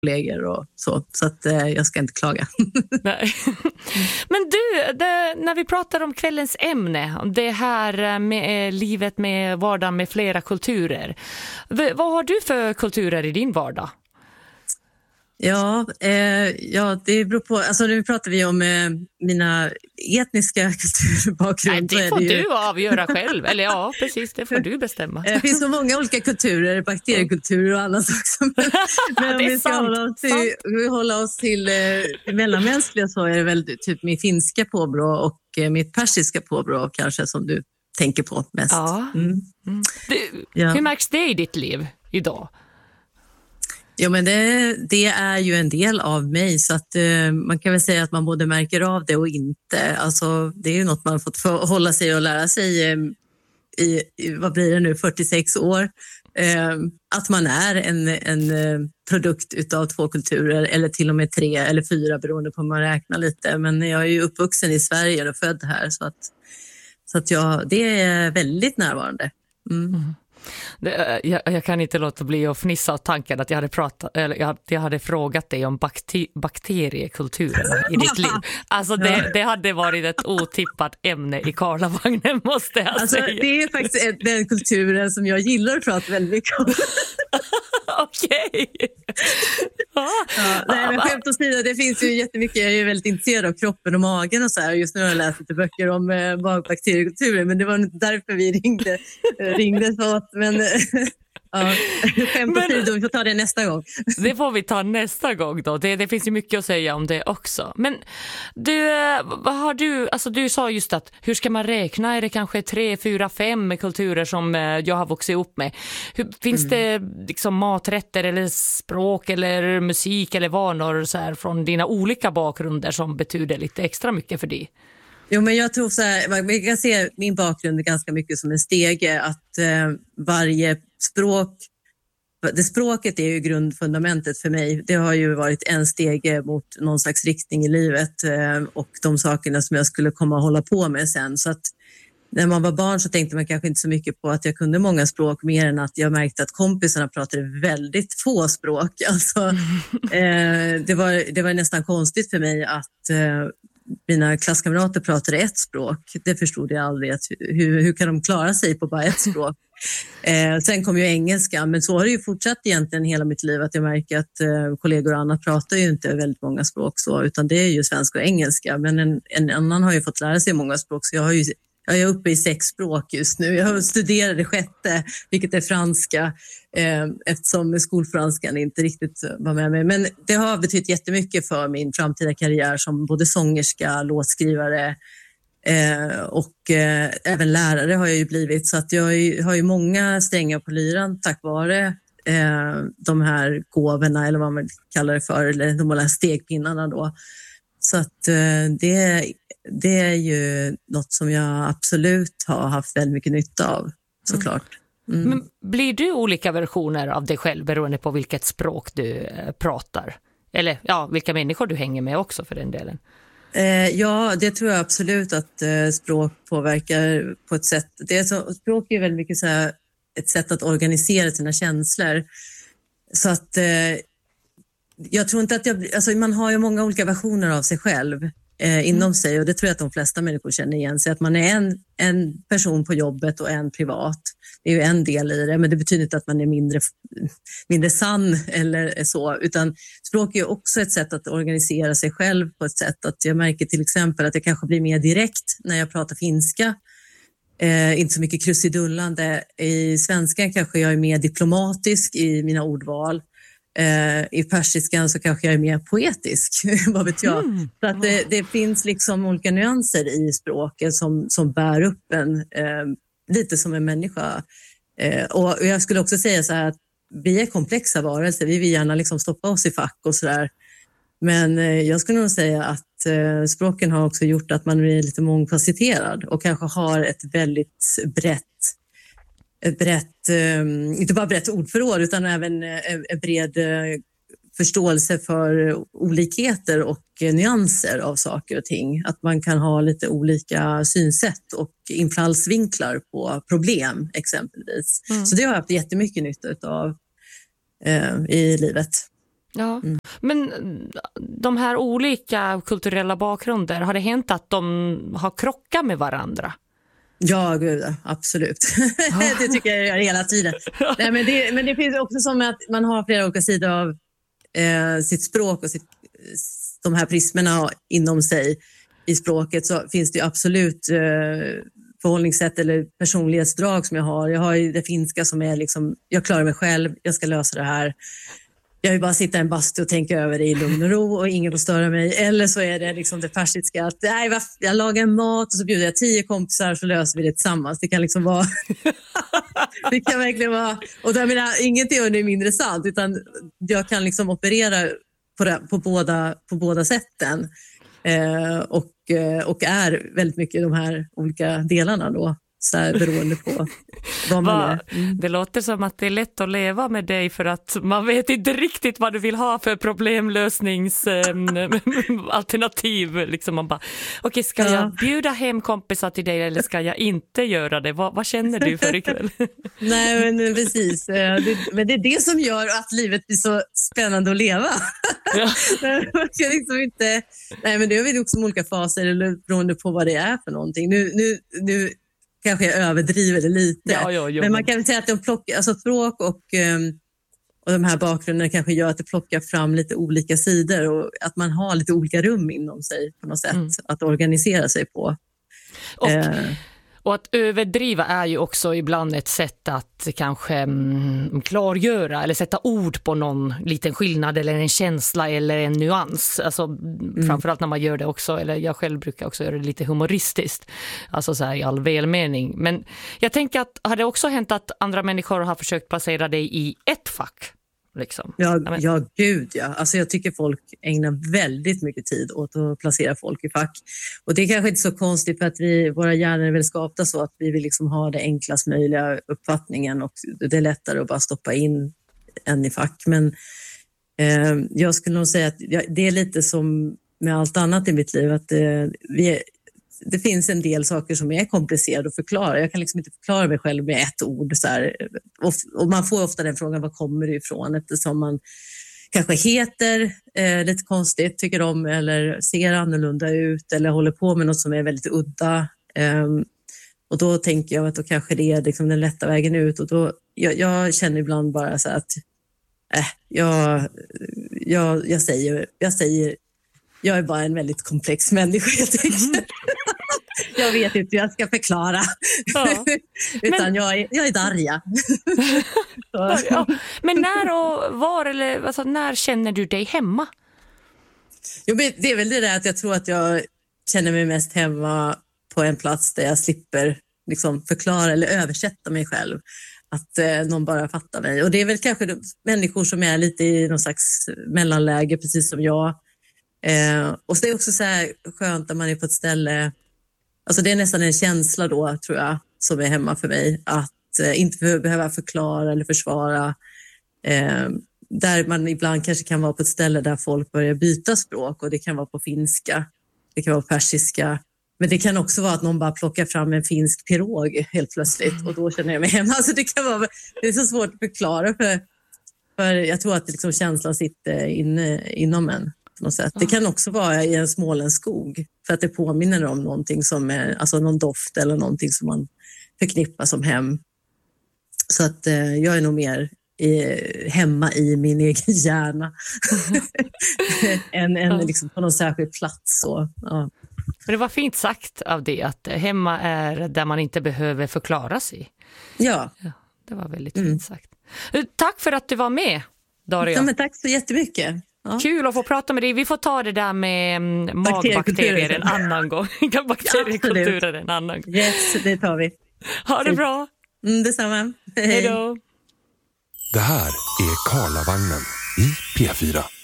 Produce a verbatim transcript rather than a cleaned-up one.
kollegor och så. Så att eh, jag ska inte klaga. Nej. Men du, det, när vi pratar om kvällens ämne, om det här med eh, livet med vardagen med flera kulturer. V- vad har du för kulturer i din vardag? Ja, eh, ja, det beror på. Alltså nu pratar vi om eh, mina etniska kulturbakgrund. Nej, det får det du ju... avgöra själv. Eller ja, precis, det får du bestämma. Det finns så många olika kulturer, bakteriekulturer och annat också. Men, men om vi ska sant, hålla oss till, vi hålla oss till eh, mellanmänskliga så är det väl typ min finska påbrå och eh, mitt persiska påbrå kanske som du tänker på mest. Ja. Mm. Mm. Du, Ja. Hur märks det i ditt liv idag? Ja, men det, det är ju en del av mig så att eh, man kan väl säga att man både märker av det och inte. Alltså, det är ju något man fått hålla sig och lära sig eh, i, i, vad blir det nu, fyrtiosex år. Eh, att man är en, en eh, produkt utav två kulturer eller till och med tre eller fyra beroende på hur man räknar lite. Men jag är ju uppvuxen i Sverige och född här så att, så att jag, det är väldigt närvarande. Mm. Mm. Det, jag, jag kan inte låta bli att fnissa av tanken att jag hade, pratat, eller jag, jag hade frågat dig om bakter, bakteriekulturen i ditt liv. Alltså det, det hade varit ett otippat ämne i Karlavagnen, måste jag alltså, säga. Det är faktiskt den kulturen som jag gillar att prata väldigt mycket om. Okej. Ja. Ja, nej, men skämt åsido, det finns ju jättemycket, jag är ju väldigt intresserad av kroppen och magen och så här. Just nu har jag läst lite böcker om eh, bakteriekulturen, men det var inte därför vi ringde, ringde så. Men ja, skämt åsido, vi får ta det nästa gång. Det får vi ta nästa gång då. Det, det finns ju mycket att säga om det också. Men du, vad har du, alltså du sa just att hur ska man räkna? Är det kanske tre, fyra, fem kulturer som jag har vuxit upp med? Hur, finns mm. det liksom maträtter eller språk eller musik eller vanor så här från dina olika bakgrunder som betyder lite extra mycket för dig? Jo, men jag tror så här, man kan se min bakgrund ganska mycket som en stege, att eh, varje språk, det språket är ju grundfundamentet för mig. Det har ju varit en stege mot någon slags riktning i livet eh, och de sakerna som jag skulle komma att hålla på med sen. Så att när man var barn så tänkte man kanske inte så mycket på att jag kunde många språk, mer än att jag märkte att kompisarna pratade väldigt få språk. Alltså, eh, det, var, det var nästan konstigt för mig att eh, mina klasskamrater pratade ett språk. Det förstod jag aldrig. Att hur, hur kan de klara sig på bara ett språk? Eh, sen kom ju engelska, men så har det ju fortsatt egentligen hela mitt liv, att jag märker att eh, kollegor och andra pratar ju inte väldigt många språk så, utan det är ju svenska och engelska. Men en, en annan har ju fått lära sig många språk, så jag har ju Jag är uppe i sex språk just nu. Jag studerar det sjätte, vilket är franska, eh, eftersom skolfranskan inte riktigt var med mig. Men det har betytt jättemycket för min framtida karriär som både sångerska, låtskrivare eh, och eh, även lärare har jag ju blivit. Så att jag är, har ju många strängar på lyran tack vare eh, de här gåvorna, eller vad man kallar det för, eller de här stegpinnarna då. Så att eh, det Det är ju något som jag absolut har haft väldigt mycket nytta av, såklart. Mm. Men blir du olika versioner av dig själv beroende på vilket språk du pratar? Eller ja, vilka människor du hänger med också för den delen? Eh, ja, det tror jag absolut att eh, språk påverkar på ett sätt. Det är så, språk är väldigt mycket så här, ett sätt att organisera sina känslor. Så att eh, jag tror inte att jag... Alltså man har ju många olika versioner av sig själv. Eh, inom mm. sig, och det tror jag att de flesta människor känner igen sig, att man är en, en person på jobbet och en privat. Det är ju en del i det, men det betyder inte att man är mindre, mindre sann eller så, utan språk är ju också ett sätt att organisera sig själv på ett sätt att jag märker till exempel att jag kanske blir mer direkt när jag pratar finska, eh, inte så mycket krusidullande. I svenskan kanske jag är mer diplomatisk i mina ordval. Uh, I persiskan så kanske jag är mer poetisk, vad vet jag. Mm. Så att det, det finns liksom olika nyanser i språket som, som bär upp en uh, lite som en människa. Uh, och jag skulle också säga så här att vi är komplexa varelser, vi vill gärna liksom stoppa oss i fack och sådär. Men uh, jag skulle nog säga att uh, språken har också gjort att man är lite mångfacetterad och kanske har ett väldigt brett ett brett, inte bara brett ordförråd utan även en bred förståelse för olikheter och nyanser av saker och ting. Att man kan ha lite olika synsätt och infallsvinklar på problem exempelvis. Mm. Så det har jag haft jättemycket nytta av eh, i livet. Ja, mm. Men de här olika kulturella bakgrunder, har det hänt att de har krockat med varandra? Ja, gud, absolut. Det tycker jag gör hela tiden. Nej, men, det, men det finns också som att man har flera olika sidor av eh, sitt språk och sitt, de här prismerna inom sig i språket, så finns det ju absolut eh, förhållningssätt eller personlighetsdrag som jag har. Jag har ju det finska som är liksom, jag klarar mig själv, jag ska lösa det här. Jag vill bara sitta i en bastu och tänka över det i lugn och ro och ingen får störa mig. Eller så är det liksom det persiska att nej, jag lagar mat och så bjuder jag tio kompisar så löser vi det tillsammans. Det kan liksom vara... det kan verkligen vara... Och jag menar, inget är mindre sant, utan jag kan liksom operera på, det, på, båda, på båda sätten. Eh, och, och är väldigt mycket de här olika delarna då. Så här, beroende på vad man är. Mm. Det låter som att det är lätt att leva med dig för att man vet inte riktigt vad du vill ha för problemlösningsalternativ. liksom man bara, okej, ska ja. jag bjuda hem kompisar till dig eller ska jag inte göra det? Vad, vad känner du för ikväll? Nej, men precis. Det, men det är det som gör att livet blir så spännande att leva. Ja. Man kan liksom inte, nej, men det är väl också olika faser eller beroende på vad det är för någonting. Nu, nu, nu kanske jag överdriver det lite. Ja, ja, ja. Men man kan väl säga att de plockar, alltså språk och, och de här bakgrunderna kanske gör att det plockar fram lite olika sidor och att man har lite olika rum inom sig på något sätt mm. att organisera sig på. Och, eh. och att överdriva är ju också ibland ett sätt att kanske mm, klargöra eller sätta ord på någon liten skillnad eller en känsla eller en nyans. Alltså mm. framförallt när man gör det också, eller jag själv brukar också göra det lite humoristiskt. Alltså så här i all välmening. Men jag tänker att har det också hänt att andra människor har försökt placera dig i ett fack? Liksom. Ja, ja, gud ja. Alltså jag tycker folk ägnar väldigt mycket tid åt att placera folk i fack. Och det är kanske inte så konstigt för att vi, våra hjärnor är väl skapta så att vi vill liksom ha det enklast möjliga uppfattningen och det är lättare att bara stoppa in en i fack. Men eh, jag skulle nog säga att ja, det är lite som med allt annat i mitt liv att eh, vi är, det finns en del saker som är komplicerade att förklara. Jag kan liksom inte förklara mig själv med ett ord. Så här. Och man får ofta den frågan, var kommer det ifrån? Eftersom man kanske heter eh, lite konstigt, tycker om eller ser annorlunda ut eller håller på med något som är väldigt udda. Um, och då tänker jag att då kanske det är liksom den lätta vägen ut. Och då, jag, jag känner ibland bara så att äh, jag, jag, jag, säger, jag säger jag är bara en väldigt komplex människa, jag tänker. Jag vet inte hur jag ska förklara. Ja. Utan men... jag, är, jag är Darja. Ja. Men när och var, eller alltså, när känner du dig hemma? Jo, men det är väl det där att jag tror att jag känner mig mest hemma på en plats där jag slipper liksom, förklara eller översätta mig själv. Att eh, någon bara fattar mig. Och det är väl kanske de, människor som är lite i någon slags mellanläge, precis som jag. Eh, och så är det också så här skönt när man är på ett ställe. Alltså det är nästan en känsla då, tror jag, som är hemma för mig. Att eh, inte behöva förklara eller försvara. Eh, där man ibland kanske kan vara på ett ställe där folk börjar byta språk. Och det kan vara på finska, det kan vara på persiska. Men det kan också vara att någon bara plockar fram en finsk pirog helt plötsligt. Och då känner jag mig hemma. Alltså det, kan vara, det är så svårt att förklara. För, för jag tror att liksom känslan sitter inne, inom en. Något sätt. Det kan också vara i en småländskog för att det påminner om någonting som är, alltså någon doft eller någonting som man förknippar som hem. Så att eh, jag är nog mer i, hemma i min egen hjärna än, än ja. liksom på någon särskild plats. Så, ja. Men det var fint sagt av det att hemma är där man inte behöver förklara sig. Ja. Ja, det var väldigt mm. fint sagt. Tack för att du var med, Darja. Ja, men tack så jättemycket. Ja. Kul att få prata med dig. Vi får ta det där med magbakterier en annan gång. Bakteriekulturer en annan gång. Yes, det tar vi. Ha det bra. Mm, detsamma. Hej då. Det här är Karlavagnen i P fyra.